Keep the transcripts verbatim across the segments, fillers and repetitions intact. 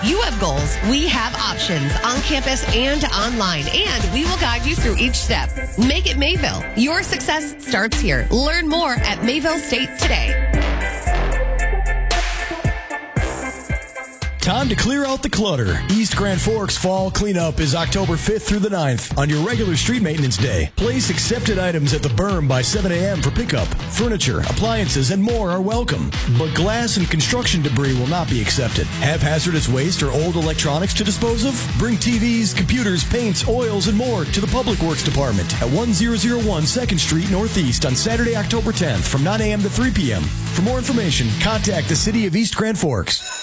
You have goals, we have options on campus and online, and we will guide you through each step. Make it Mayville. Your success starts here. Learn more at Mayville State today. Time to clear out the clutter. East Grand Forks Fall Cleanup is October fifth through the ninth on your regular street maintenance day. Place accepted items at the berm by seven a.m. for pickup. Furniture, appliances, and more are welcome. But glass and construction debris will not be accepted. Have hazardous waste or old electronics to dispose of? Bring T Vs, computers, paints, oils, and more to the Public Works Department at one thousand one second Street Northeast on Saturday, October tenth from nine a.m. to three p.m. For more information, contact the City of East Grand Forks.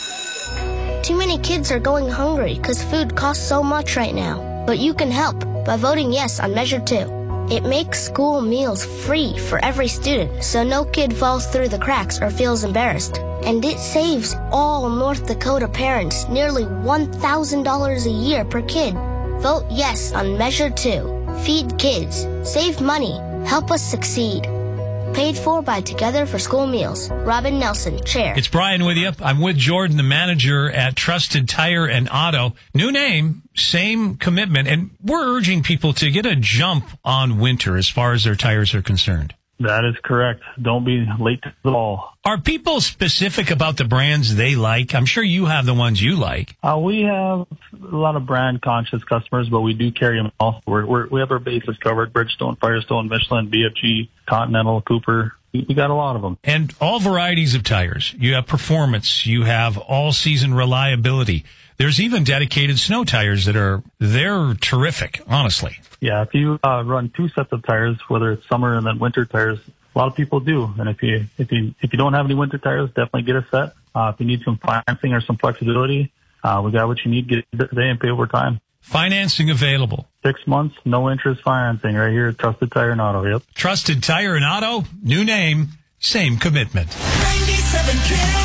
Too many kids are going hungry because food costs so much right now. But you can help by voting yes on Measure two. It makes school meals free for every student, so no kid falls through the cracks or feels embarrassed. And it saves all North Dakota parents nearly one thousand dollars a year per kid. Vote yes on Measure two. Feed kids. Save money. Help us succeed. Paid for by Together for School Meals. Robin Nelson, Chair. It's Brian with you. I'm with Jordan, the manager at Trusted Tire and Auto. New name, same commitment, and we're urging people to get a jump on winter as far as their tires are concerned. That is correct. Don't be late to the ball. Are people specific about the brands they like? I'm sure you have the ones you like. Uh, we have a lot of brand-conscious customers, but we do carry them all. We're, we're, we have our bases covered: Bridgestone, Firestone, Michelin, B F G, Continental, Cooper. We, we got a lot of them. And all varieties of tires. You have performance. You have all-season reliability. There's even dedicated snow tires that are, they're terrific, honestly. Yeah, if you uh, run two sets of tires, whether it's summer and then winter tires, a lot of people do. And if you if you if you don't have any winter tires, definitely get a set. Uh, if you need some financing or some flexibility, uh, we got what you need. Get it today and pay over time. Financing available. Six months, no interest financing right here at Trusted Tire and Auto. Yep. Trusted Tire and Auto, new name, same commitment. ninety-seven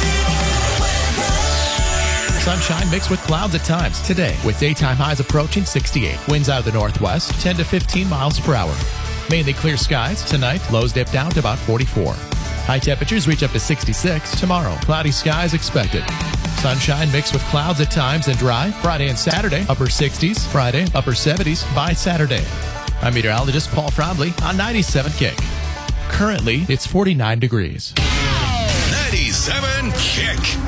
Sunshine mixed with clouds at times today, with daytime highs approaching sixty-eight. Winds out of the northwest, ten to fifteen miles per hour. Mainly clear skies. Tonight, lows dip down to about forty-four. High temperatures reach up to sixty-six. Tomorrow, cloudy skies expected. Sunshine mixed with clouds at times and dry. Friday and Saturday, upper sixties. Friday, upper seventies by Saturday. I'm meteorologist Paul Fromley on ninety-seven Kick. Currently, it's forty-nine degrees. ninety-seven Kick.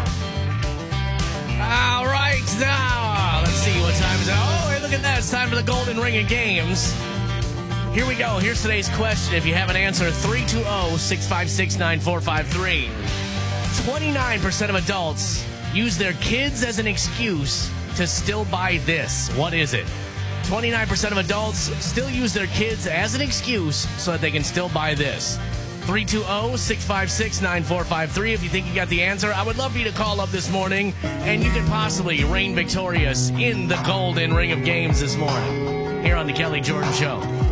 All right, now, let's see what time is it. Oh, hey, look at that. It's time for the Golden Ring of Games. Here we go. Here's today's question. If you have an answer, three two zero, six five six, nine four five three. twenty-nine percent of adults use their kids as an excuse to still buy this. What is it? twenty-nine percent of adults still use their kids as an excuse so that they can still buy this. three two zero, six five six, nine four five three. If you think you got the answer, I would love for you to call up this morning, and you can possibly reign victorious in the Golden Ring of Games this morning here on the Kelly Jordan Show.